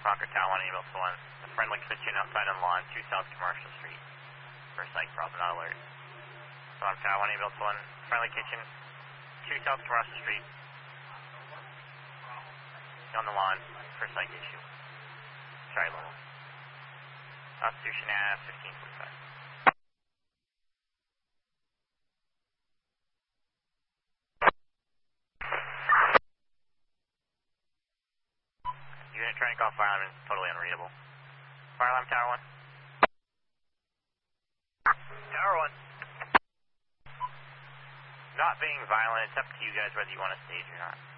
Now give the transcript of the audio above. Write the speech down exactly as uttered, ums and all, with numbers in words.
Concord Tower one, ambulance one. A friendly kitchen outside on lawn, two South Commercial Street. For psych problem, not alert. Alarm Tower one, ambulance one. Friendly kitchen, two South Commercial Street. On the lawn, for psych issue. Sorry, level. Constitution Ave, fifteen forty-five. Unit trying to call fire alarm is totally unreadable. Fire alarm Tower one. Tower one. Not being violent, it's up to you guys whether you want to stage or not.